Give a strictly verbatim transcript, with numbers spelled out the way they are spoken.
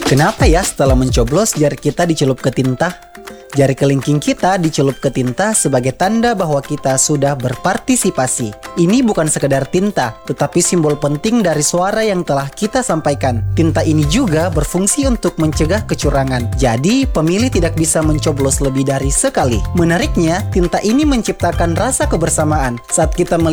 Kenapa ya setelah mencoblos jari kita dicelup ke tinta? Jari kelingking kita dicelup ke tinta sebagai tanda bahwa kita sudah berpartisipasi. Ini bukan sekedar tinta, tetapi simbol penting dari suara yang telah kita sampaikan. Tinta ini juga berfungsi untuk mencegah kecurangan. Jadi, pemilih tidak bisa mencoblos lebih dari sekali. Menariknya, tinta ini menciptakan rasa kebersamaan. Saat kita melihat